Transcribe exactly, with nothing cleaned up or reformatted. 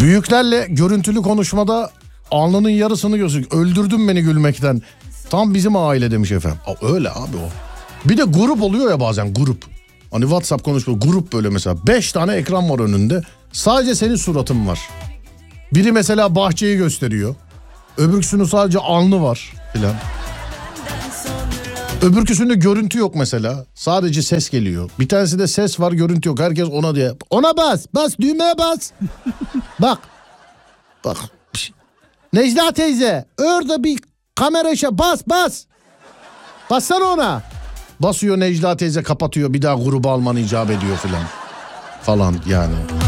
Büyüklerle görüntülü konuşmada alnının yarısını gözük. Öldürdün beni gülmekten. Tam bizim aile demiş efendim. Öyle abi o. Bir de grup oluyor ya bazen, grup. Hani WhatsApp konuşma grup böyle mesela. Beş tane ekran var önünde. Sadece senin suratın var. Biri mesela bahçeyi gösteriyor. Öbürküsünün sadece alnı var filan. Öbürküsünde görüntü yok mesela. Sadece ses geliyor. Bir tanesi de ses var, görüntü yok. Herkes ona diye. Ona bas. Bas düğmeye bas. Bak. Bak. Necla teyze. Orada bir kamera işe bas bas. Bassana ona. Basıyor Necla teyze, kapatıyor. Bir daha grubu almanı icap ediyor filan. Falan yani.